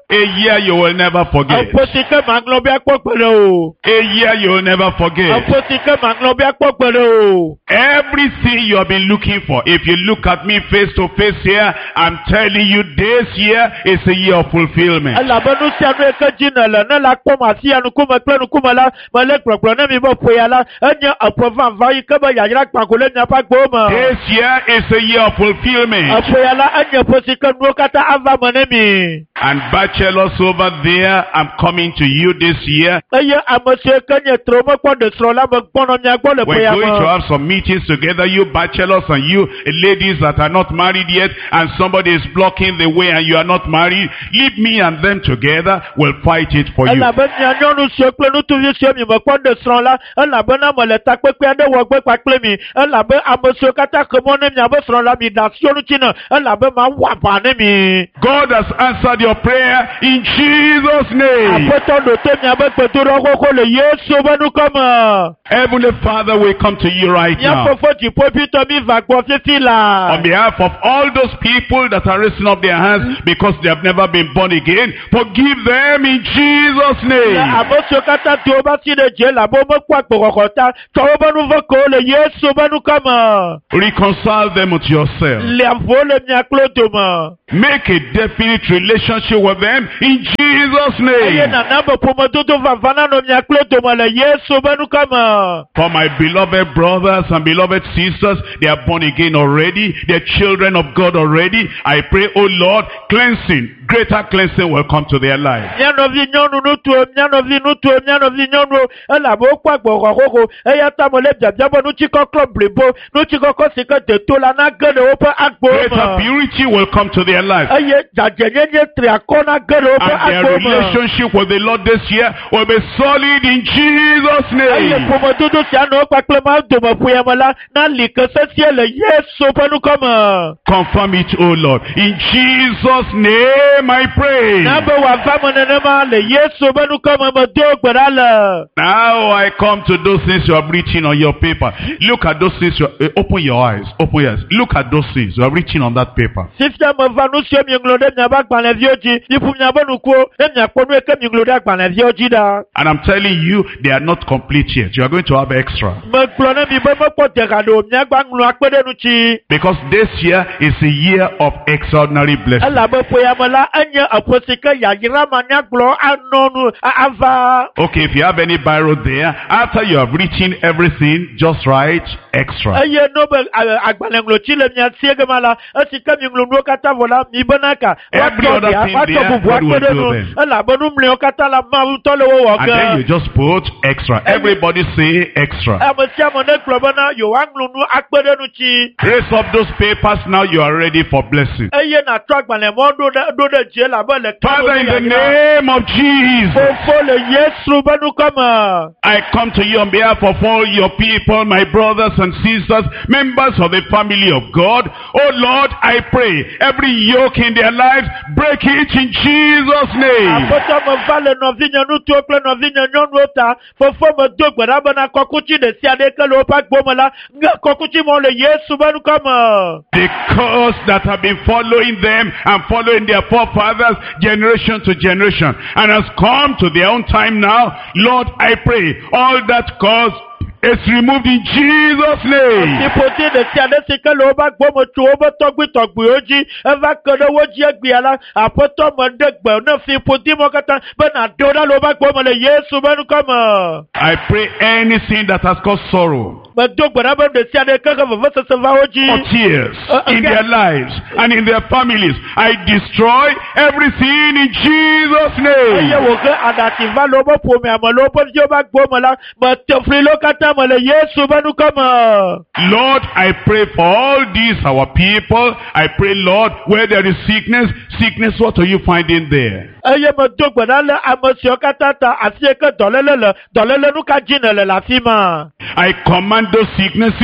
A year you will never forget. Àpòsíkẹ́ màá lọ bí akpọ̀ pẹ̀lẹ́ o. A year you will never forget. Àpòsíkẹ́ màá lọ bí akpọ̀ pẹ̀lẹ́ o. Everything you have been looking for. If you look at me face to face here, I'm telling you this year is a year of fulfillment. Alabanu si anu eke jina le ne la kpɔ ma si anu kume kple nukume la me le kplɔkplɔ ne mi be ƒoya la enye eƒevanva yi ke be yayra kpanko le miaƒe agbewo me. This year is a year of fulfillment. Eƒoya la enye ƒe si ke nuwo katã ava me ne mi. And bachelors over there, I'm coming to you this year. Eye ame siwo ke nye trɔ mekpɔ ɖe srɔ̃ la me gbɔnɔ mia gbɔ le We're ƒoya going to me. have some meetings together, you bachelors and you ladies that are not married yet, and somebody is blocking the way and you are not married. Leave me and them together, we'll fight it for you. Elabe mia nyɔnu siwo kple ŋutsuvi siwo mi mekpɔ ɖe srɔ̃ la elabena mele takpekpe aɖe wɔ gbe kpakple mi elabe ame siwo katã ke mɔ ne miabe srɔ̃ la mi ɖe asi wo ŋuti ne elabe mawɔ aʋa ne mi. God has answered your prayer in Jesus' name. Aƒetɔ ɖo te miabe gbedoɖɔ xoxo le Yesu be nukɔ me. Heavenly Father, we come to you right Mia now. fofo dziƒoƒitɔ mi va gbɔ fifi la. On behalf of all those people that are raising up their hands because they have never been born again, forgive them in Jesus' Le name. ame siwo katã do wobe asi ɖe dze labe womekpɔ agbɔxɔxɔ ta tsɔ wobe nu vɔ kewo le Yesu be nukɔ me. Reconcile them with yourself. Le avuwo le mia klo dome. Make a definite relationship with them in Jesus' Eye name. nana be ƒomedodo vava nanɔ mia klo dome le Yesu be nukɔ me. For my beloved brothers and beloved sisters, they are born again already. They're children of God already. I pray, oh Lord, cleansing, greater cleansing will come to their life. Mia nɔvi nyɔnu nutuwo, mia nɔvi nutuwo, mia nɔvi nyɔnuwo, elabe wokpɔ agbɔxɔxoxo, eya ta me le biabia be nutsikɔklɔ blibo, nutsikɔkɔ si ke de to la na ge ɖe woƒe agbowo Greater me. purity will come to their life. Eye dzadzenyenye tri akɔ na ge ɖe woƒe And their agbowo me. relationship with the Lord this year will be solid in Jesus' Eye name. ƒomedodo sia nɔ kpakple ma dome ƒoya me la na li ke sesie le Yesu ƒe nukɔ me. Confirm it, oh Lord. In Jesus' name I pray. Na be wòava me nenema le Yesu ƒe nukɔ me medo gbe ɖa le. Now I come to those things you have written on your paper. Look at those things. You are, uh, open your eyes. Open your eyes. Look at those things you have written on that paper. Fifia me va nu siwo mieŋlɔ ɖe miabe agbalẽviwo dzi, miƒu miabe nukuwo, ne miakpɔ nu yi ke mieŋlɔ ɖe agbalẽviwo dzi ɖa. And I'm telling you, they are not complete yet. You are going to have extra. Megblɔ ne mi be mekpɔ dega ɖe o, miagba ŋlɔ akpe ɖe nu tsi. Because this year is a year of extraordinary blessing. Elabe ƒoya me la enye eƒe si ke yayra manyagblɔ anɔ nu a- ava. Okay, if you have any biro there, after you have written everything, just write extra. Eye no be a- agbalẽŋlɔtsi le mia sie ge ma la, esi ke miŋlɔ nuwo katã vɔ la, mi bena ka. Every Woatɔ other ɖea, thing woatɔ there, bubu God will akpe ɖe do nu. them. Elabe nu mlɔewo katã la Mawu ŋutɔ le wo wɔ And then you ge. just put extra. Everybody say extra. Ame sia ame ne gblɔ bena yewoaŋlɔ nu akpe ɖe nu tsi. Raise up those papers now. You are ready for blessing. Eye natrɔ agbalẽ mɔ ɖo ɖe ɖo ɖe dzi elabe le Father, in the yayra. name of Jesus, Fofo le Yesu be nukɔ me. I come to you on behalf of all your people, my brothers and sisters, members of the family of God. Oh Lord, I pray every yoke in their lives, break it in Jesus' name. Aƒetɔ me va le nɔvinye ŋutsuwo kple nɔvinye nyɔnuwo ta. Fofo me do gbe ɖa bena kɔkutsi ɖe sia ɖe ke le woƒe agbo me la, nye kɔkutsi mɔ le Yesu be nukɔ me. The curse that have been following them and following their forefathers generation to generation and has come to their own time now, Lord, I pray all that curse is removed in Jesus' name. Tipoti ɖe sia ɖe si ke le woƒe agbo me tso woƒe tɔgbuitɔgbuiwo dzi eva ke ɖe wo dzi egbea la, aƒetɔ me ɖe gbe ne fipoti mɔ katã bena do ɖa le woƒe agbo me le Yesu be nukɔ me. I pray anything that has caused sorrow Medo gbe ɖa be ɖe sia ɖe ke ke vevesese va wo or dzi. tears Uh, in okay. their lives and in their families, I destroy everything in Jesus' Eye name. wòge aɖati va le woƒe ƒomea me le woƒe viwo ƒe agbo me la, metefli le wo katã me le Yesu be nukɔ me. Lord, I pray for all these our people. I pray, Lord, where there is sickness, sickness, what are you finding there? Eye medo gbe ɖa le ame siwo katã ta asi yi ke dɔléle le dɔléle nu ka dzi ne le le afi ma. I command those sicknesses,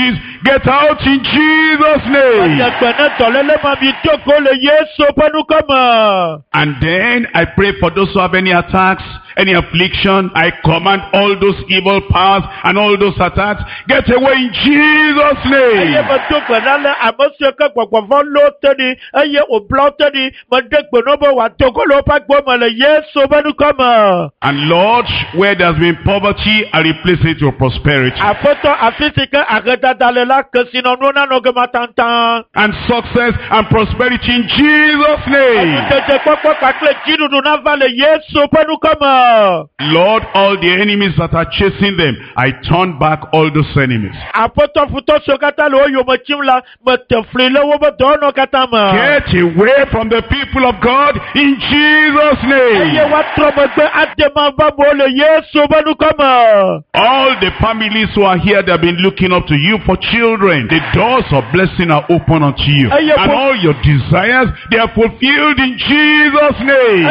Get out in Jesus' name. And then I pray for those who have any attacks, any affliction. I command all those evil powers and all those attacks, get away in Jesus' name. And Lord, where there's been poverty, I replace it with prosperity. And success and prosperity in Jesus' name. Lord, all the enemies that are chasing them, I turn back all those enemies. Get away from the people of God in Jesus' name. All the families who are here, they have been looking up to you for children. The doors of blessing are open unto you. And all your desires, they are fulfilled in Jesus' name.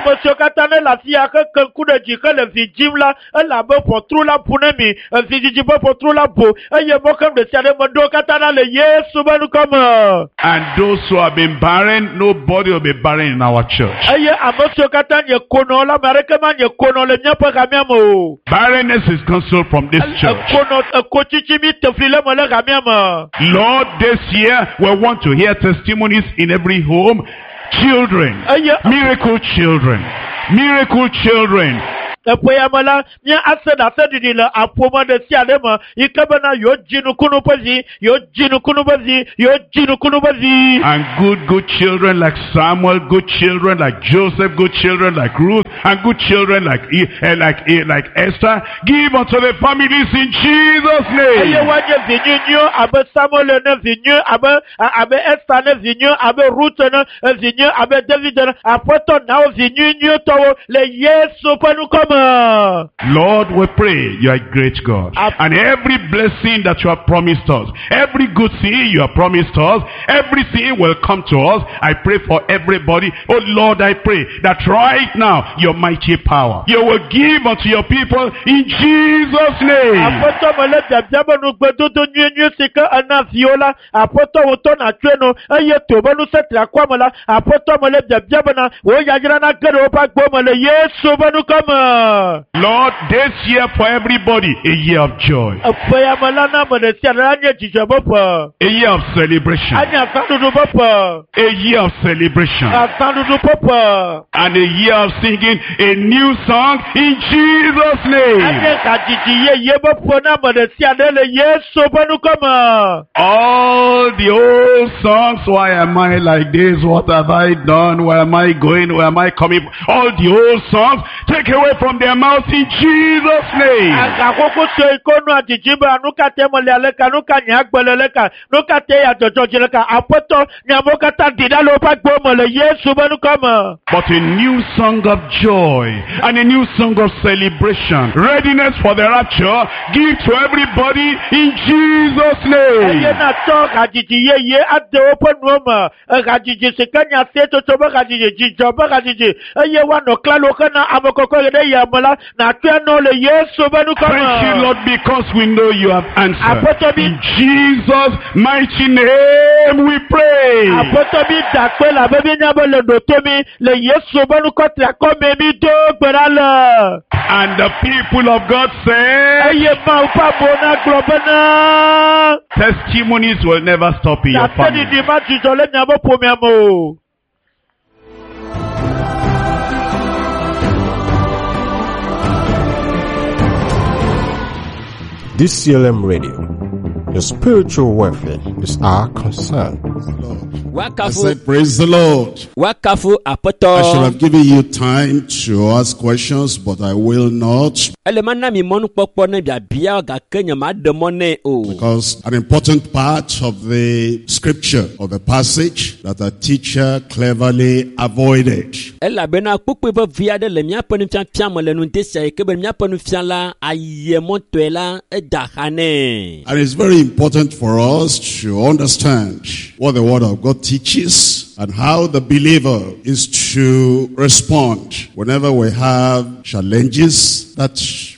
And those who have been barren, nobody will be barren in our church. Barrenness is cancelled from this church. Lord, this year we want to hear testimonies in every home. Children, miracle children, miracle children. And good, good children like Samuel, good children like Joseph, good children like Ruth, and good children like uh, like uh, like Esther. Give unto the families in Jesus' name. Lord, we pray you are a great God. And every blessing that you have promised us, every good thing you have promised us, everything will come to us. I pray for everybody. Oh Lord, I pray that right now, your mighty power, you will give unto your people in Jesus' name. Lord, this year for everybody, a year of joy, a year of celebration, a year of celebration, and a year of singing a new song in Jesus' name. All the old songs, why am I like this? What have I done? Where am I going? Where am I coming? All the old songs, take away from their mouths in Jesus' name. But a new song of joy and a new song of celebration, readiness for the rapture, give to everybody in Jesus' name. Thank you, Lord, because we know you have answered. In Jesus' mighty name we pray. And the people of God say, testimonies will never stop in your family. D C L M Radio, your spiritual welfare is our concern. I said, praise the Lord. I should have given you time to ask questions, but I will not. Because an important part of the scripture, of the passage, that a teacher cleverly avoided. And it's very important for us to understand what the Word of God teaches and how the believer is to respond whenever we have challenges that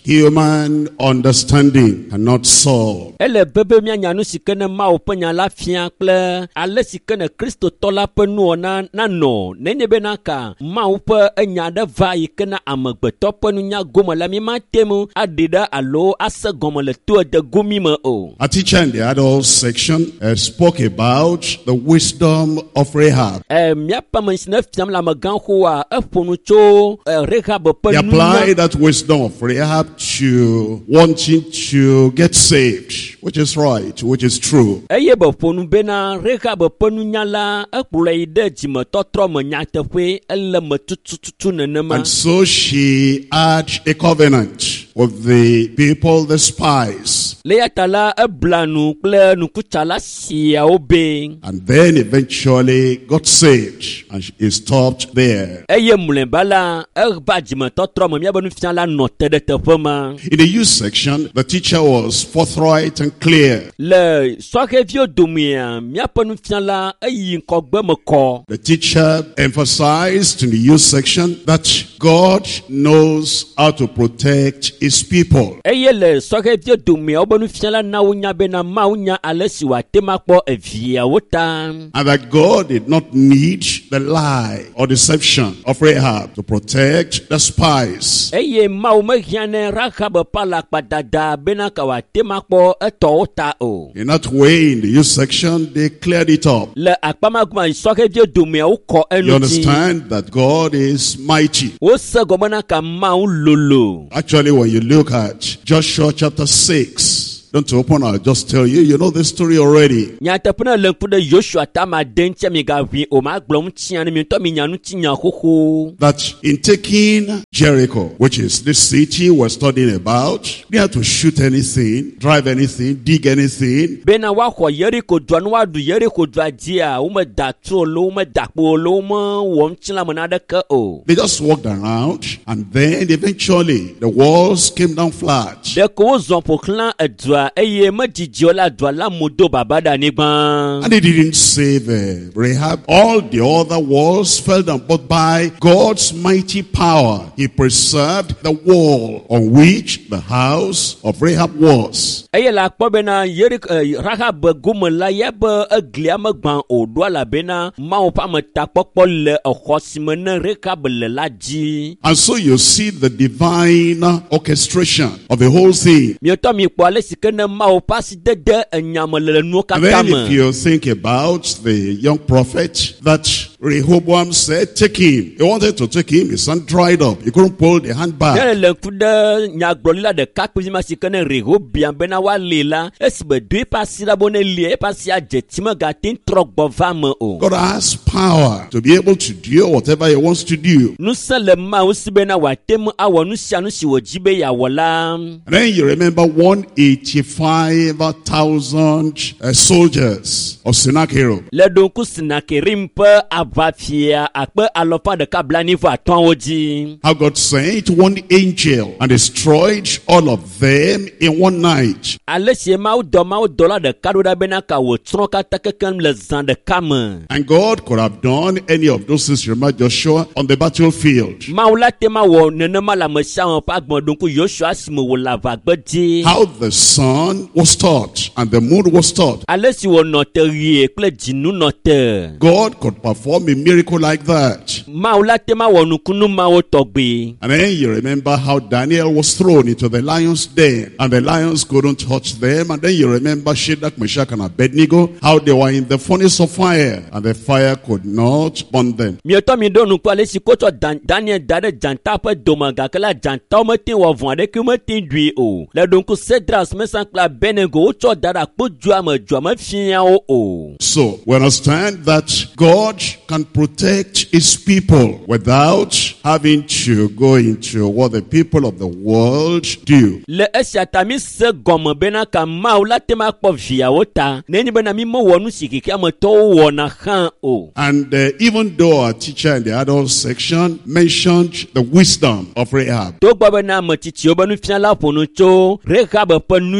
human understanding cannot solve. Ele bebe mia nyanu sikene mau penya la fia kple ale sikene Kristo tola penu na na no nenye benaka mau pe enya de va yikena amegbeto penu nya gomo la mi matemu adida alo ase gomo le to de gumi me o. A teacher in the adult section uh, spoke about the wisdom of Rahab. Eh mia pa mensina fiam la magan hoa e ponu cho Rahab penu. He applied that wisdom of Rahab to wanting to get saved, which is right, which is true. Eye be ponu bena Rahab penu nya la e kula ide jime totro me nya tefe ele me tututu nenema. And so she had a covenant with the people, the spies. Leatala e blanu kle nukuchala sia obe. And then eventually got saved, and she stopped there. Eye mulembala e ba jime totro me mia benu fian la note de tefe ma. In the youth section, the teacher was forthright and clear. Le soke vio dumia mia penu fian la e yin kogbe me ko. The teacher emphasized in the youth section that God knows how to protect his people. Eye le soke vio dumia obenu fian la na unya bena ma unya alesi wa temakpo evia wota. And that God did not need the lie or deception of Rahab to protect the spies. Eye ma o me hiane Rahab pala kpadada bena ka wa temakpo eto ota o. In that way, in the youth section, they cleared it up. Le akpamaguma soke vio dumia uko You enuti. understand that God is mighty. O se gomana ka ma lolo. Actually, when you look at Joshua chapter six, don't open, I'll just tell you, you know the story already. Nyatapuna lenkude Joshua tama denche migavi o ma glom tiane mi to mi nyanu tinya koko. That in taking Jericho, which is this city we're studying about, they had to shoot anything, drive anything, dig anything. Bena wa ko Jericho dwan wa du Jericho dwa dia o me datro lo me dakpo lo me won chila manada ka o. They just walked around, and then eventually the walls came down flat. De ko zon po clan edwa eye me didiola dwa la modo babada ni gban. And he didn't save uh, Rahab. All the other walls fell down, but by God's mighty power, he preserved the wall on which the house of Rahab was. Eye la kpo bena Jericho Rahab gumela ye be eglia me gban o do la bena ma o pa me takpokpo le ehosime Rahab le la ji. And so you see the divine orchestration of the whole thing. Mi to mi kpo ale sikene ma o pa si dede enyame le nu And then kakame. if you think about the young prophet that Rehoboam said, take him. He wanted to take him. His son dried up. He couldn't pull the hand back. Yere le kude nyagbrolila de kakpi ma sikene Rehoboam bena wa lela esibe dwe pasi la bone lie pasi a jetima gatin trogbo vame o. God has power to be able to do whatever he wants to do. Nu se le ma usi bena wa temu awo nu sia nu si wojibe ya wala. And then you remember one hundred eighty-five thousand uh, soldiers of Sennacherib. Le donku sinakerim pe avafia akpe alofa de kablani vo aton oji. How God sent one angel and destroyed all of them in one night. Alesi ma do ma do la de kado da bena ka wo tron ka takeken le zan de kame. And God could have done any of those things, remember Joshua, on the battlefield. Ma ula tema wo nenema la mesia on pa gbon donku Joshua simo wo la va gbeji. How the sun was taught and the moon was taught. Alesi wo note rie kle jinu note. God could perform a miracle like that. Ma ula tema wo nukunu ma wo togbe. And then you remember how Daniel was thrown into the lion's den and the lions couldn't touch them. And then you remember Shadrach, Meshach and Abednego, how they were in the furnace of fire and the fire could not burn them. Mi to mi do nu kwa alesi koto Daniel dade janta pe domaga kala janta o metin wo von de ki metin dui o. Le donku Cedras Meshach la Abednego o cho dada po jua me jua me fian o o. So we understand that God can protect his people without having to go into what the people of the world do. Le esiata mi se gomme bena ka ma ula tema kpo via ota. Neni bena mi mo wonu sikiki ameto wona han o. And uh, even though our teacher in the adult section mentioned the wisdom of Rahab, To gba bena matiti o benu fian la ponu cho Rahab pe nu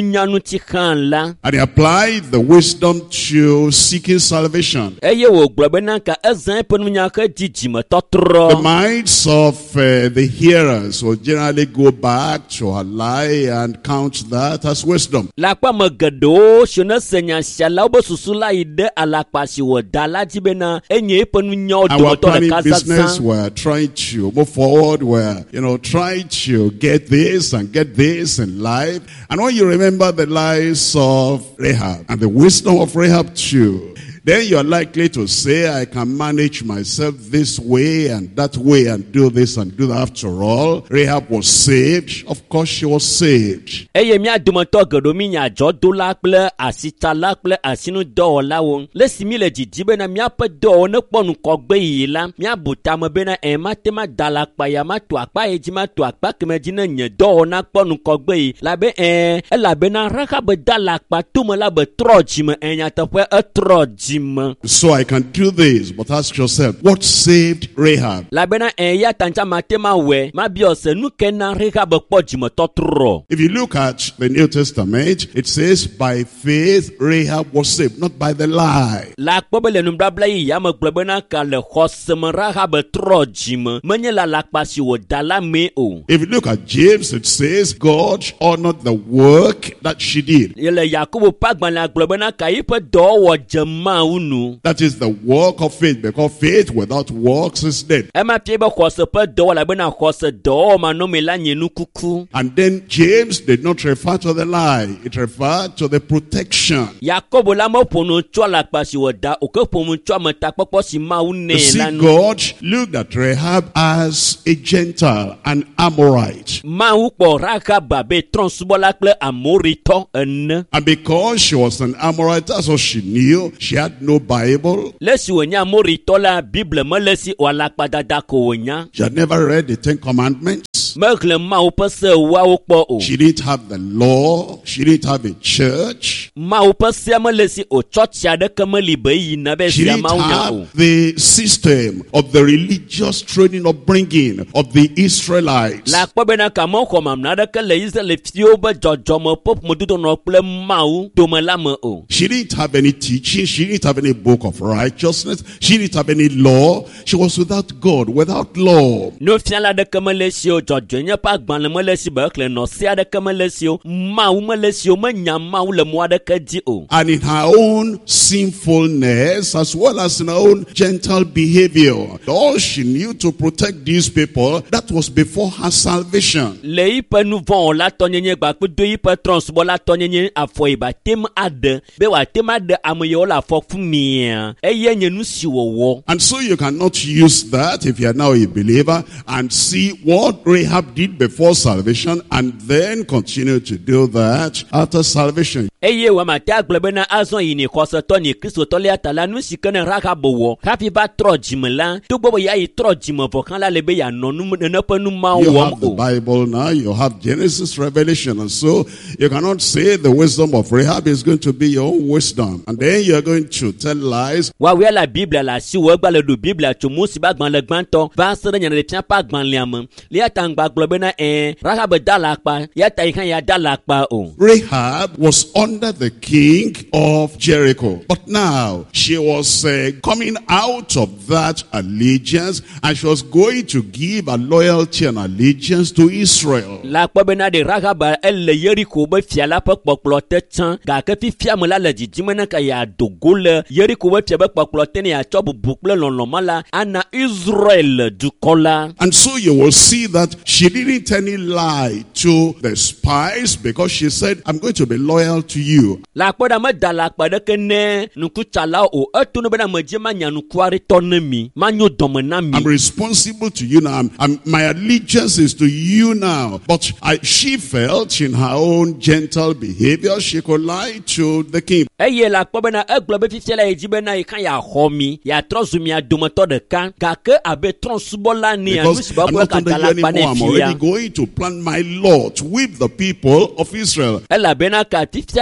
nyanu ti khan la. And he applied the wisdom to seeking salvation. Eye wo gblɔ bena ka ezan ƒe nunya ke di dzime tɔtrɔ. The minds of uh, the hearers will generally go back to a lie and count that as wisdom. La kpa me geɖewo si ne se nya sia la wobe susu la yi ɖe alakpa si wɔ da la dzi bena enye eƒe nunyawo Our dometɔ planning ɖeka business zazã. were trying to move forward, were, you know, trying to get this and get this in life. And when you remember the lies of Rahab and the wisdom of Rahab too, then you're likely to say, I can manage myself this way and that way and do this and do that. After all, Rahab was saved. Of course she was saved. Eye mía dometɔ geɖewo mi nya adzɔdola kple asitsala kple asinudɔwɔlawo. Le si mi le didi bena míaƒe dɔwɔ ne kpɔ nukɔgbe yi la, míabu tame bena ɛ mate ma da la akpa ya ma to akpa yi dzi ma to akpa keme dzi ne nye dɔwɔna kpɔ nukɔgbe yi la be ɛ elabena Rahab da la akpa tome la be trɔ dzime ɛ nyateƒe etrɔ dzime. So I can do this, but ask yourself, what saved Rahab? Labena ɛ ya tantsa mate ma wɛ ma biɔ se nu ke na Rahab kpɔ dzime tɔtrɔ. If you look at the New Testament, it says, by faith Rahab was saved, not by the lie. La kpɔ be le nubabla yi ya me gblɔ bena ka le xɔse me Rahab trɔ dzime menye la lakpa si wò da la me o. If you look at James, it says, God honored the work that she did. Yele Yakobo pagbalẽ gblɔ bena ka yi ƒe dɔwɔwɔ dze Mawu nu. That is the work of faith, because faith without works is dead. Ema fie be xɔse ƒe dɔwɔ elabena xɔse dɔwɔwɔ manɔme la nye nu kuku. And then James did not refer to the lie. It referred to the protection. Yakobo la me ƒonu tsɔ lakpa si wò da o ke ƒonu tsɔ ametakpɔkpɔ si Mawu You nɛ see, la nu. God looked at Rahab as a Gentile, an Amorite. Mawu kpɔ Rahab abe trɔ̃subɔla kple Amoritɔ ene. And because she was an Amorite, that's all she knew. She had no Bible. Le si wònye Amoritɔ la, Bible mele si o alakpadada ko wònya. She had never read the Ten Commandments. Mehle Mawu ƒe se ewoawo kpɔ o. She didn't have the law. She didn't have a church. Mawu ƒe sea mele si o tsɔtsi aɖeke meli be yina be She sia didn't Mawu nya o. have the system of the religious training upbringing of the Israelites. La kpɔ bena ka me xɔ mamlɛ aɖeke le Israel fiwo be dzɔdzɔme ƒe ƒomedodonɔ kple Mawu dome la me o. She didn't have any teaching. She didn't have any book of righteousness. She didn't have any law. She was without God, without law. Nufiala aɖeke mele si o, dzɔdzɔenye ƒe agbalẽ mele si be xlẽ nɔse aɖeke mele si o, Mawu mele si o, menya Mawu le mo aɖeke dzi o. And in her own sinfulness, as well as in her own gentle behavior, all she knew to protect these people, that was before her salvation. Le yi ƒe nu vɔ̃ la tɔnyenye gbakpedo yi ƒe trɔ̃subɔla tɔnyenye afɔ yi ba tem aɖe be wòate ma ɖe ame yiwo le afɔku mia eye nye nu si wòwɔ. And so you cannot use that if you are now a believer and see what Rahab did before salvation and then continue to do that after salvation. Eye wa mate agblɔ bena azɔ yi ni xɔsetɔ ni kristotɔ lia ta la nu si ke ne Rahab wɔ hafi va trɔ dzime la togbɔ be ya yi trɔ dzime vɔ kan la le be yanɔ nu nene ƒe nu mawo You wɔm have the o. Bible now, you have Genesis, Revelation, and so you cannot say the wisdom of Rahab is going to be your own wisdom. And then you're going to tell lies. Wawia la Biblia la si wo gba le do Biblia tso musi ba gbalẽ gbãtɔ va se ɖe nyane fia ƒe agbalẽa me lia ta ŋgba gblɔ bena ɛ Rahab da la akpa ya ta yi hã ya da la akpa o. Rahab was under the king of Jericho. But now she was uh, coming out of that allegiance and she was going to give a loyalty and allegiance to Israel. La kpɔ bena de Rahab ele Yeriko be fia la ƒe kpɔkplɔ te tsã gake fifia me la le dzidzime ne ka ya do go le Yeriko be fia be kpɔkplɔ te ne ya tsɔ bubu kple lɔlɔ̃ ma la ana Israel dukɔ la. And so you will see that she didn't tell any lie to the spies because she said, I'm going to be loyal to you. La kpɔ ɖa me da la akpa ɖeke ne nukutsala o eto no bena medze ma nya nuku aɖetɔ ne mi ma nyo dɔme na mi. I'm responsible to you now. I'm, I'm, my allegiance is to you now. But I, she felt in her own gentle behavior, she could lie to the king. Eye la kpɔ bena egblɔ be fifia la yi dzi bena yi kan ya xɔ mi ya trɔ zu mia dometɔ ɖeka gake abe trɔ̃subɔla ne anu Because si be I'm ƒe not under gada you la akpa anymore. ne I'm fia. already going to plant my law to whip the people of Israel. Elabena ka fifia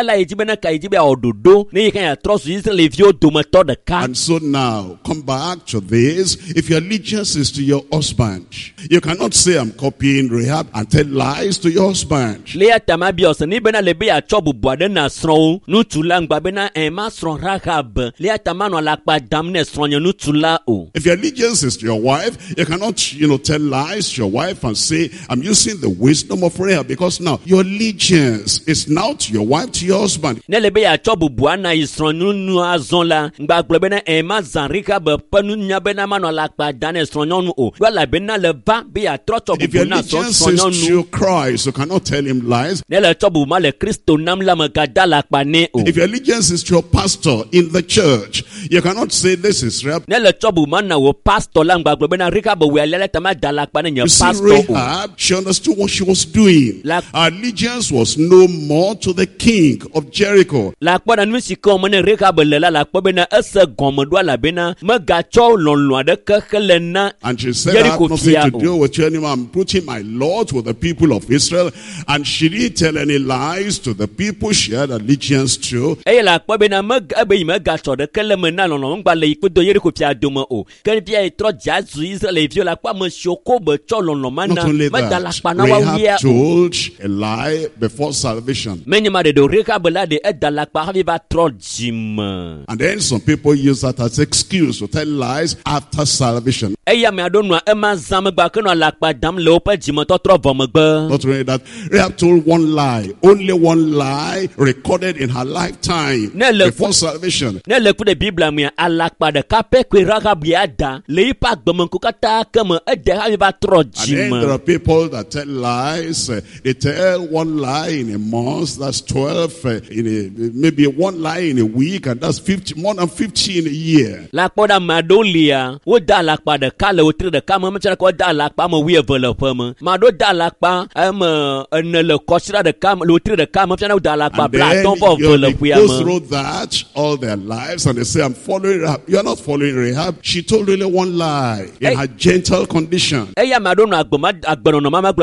la edzi bena ka edzi be ododo ne yeka ya trust Israel vio dometo de ka. And so now, come back to this. If your allegiance is to your husband, you cannot say I'm copying Rahab and tell lies to your husband. Le atama bi osani bena le be ya chobu boade na sron nu tula ngba bena e ma sron Rahab le atama no la pa damne sron nu tula o. If your allegiance is to your wife, you cannot, you know, tell lies to your wife and say I'm using the wisdom of Rahab, because now your allegiance is now to your wife, to your husband. Ne le be ya chobu boana isron nu nu azon la ngba gbe bena e ma zan Rahab panu nya bena ma no la pa dane sron nu o. Wala bena le ba be ya tro chobu If your boana sron allegiance sron is nu. to Christ, you cannot tell him lies. Ne le chobu ma le Kristo nam la ma gada la pa ne o. If your allegiance is to your pastor in the church, you cannot say this is Rahab. Ne le chobu ma na wo pastor la ngba gbe bena Rahab we le tama dala pa ne nya You see, pastor o. Rahab, she understood what she was doing. La- Her allegiance was no more to the king of Jericho. La kwa na nusi ko mene Rahab le la la kwa bena ese gomodo la bena me ga cho lon lon de ke helena. And she said, I have nothing to do with you anymore. I'm putting my Lord with the people of Israel. And she didn't tell any lies to the people she had allegiance to. E la kwa bena me ga be me ga cho de kele mena lon lon ngba le ipo do Jericho pia doma o. Ke bia e tro jazu Israel vio la kwa me shoko be cho lon lon Not mana only me da la that, pa na wa Rahab wia. told a lie before salvation. Menye ma de do Rahab la de e da la pa ha ba tro jim. And then some people use that as excuse to tell lies after salvation. E ya me adonu e ma zam gba ke no la pa dam le o pa jim to tro vom gba. Not only that, Rahab told one lie, only one lie recorded in her lifetime Ne le before salvation. Ne le ku de Biblia mi ala pa de ka pe ku Rahab ya da le pa gbom ku kata ke me e de ha ba tro And then jim. there are people that tell lies. Uh, they tell one lie in a month, that's twelve. Uh, in a, maybe one lie in a week, and that's fifty, more than fifty in a year. La pa da ma do lia wo da la pa de ka le o tri de ka me me ko da la pa me wi envelope me ma do da la pa em ne le ko sira de ka le o tri de ka me na da la pa And bla then ton po you know, they envelope ya go me. through that all their lives, and they say, I'm following Rahab. You're not following Rahab. She told only one lie in Hey. her gentle condition. E ya ma do no agboma agbono no mama